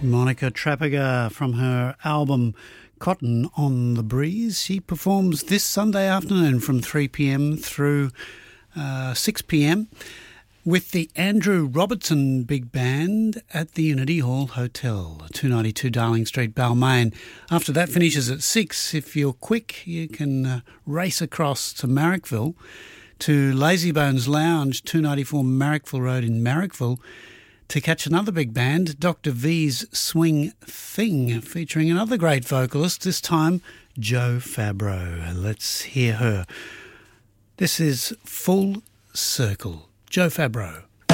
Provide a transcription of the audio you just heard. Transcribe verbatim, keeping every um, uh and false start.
Monica Trappiger from her album Cotton on the Breeze. She performs this Sunday afternoon from three p m through uh, six p m with the Andrew Robertson Big Band at the Unity Hall Hotel, two ninety-two Darling Street, Balmain. After that finishes at six. If you're quick, you can uh, race across to Marrickville, to Lazybones Lounge, two ninety-four Marrickville Road in Marrickville, to catch another big band, Doctor V's Swing Thing, featuring another great vocalist, this time Jo Fabro. Let's hear her. This is Full Circle, Jo Fabro.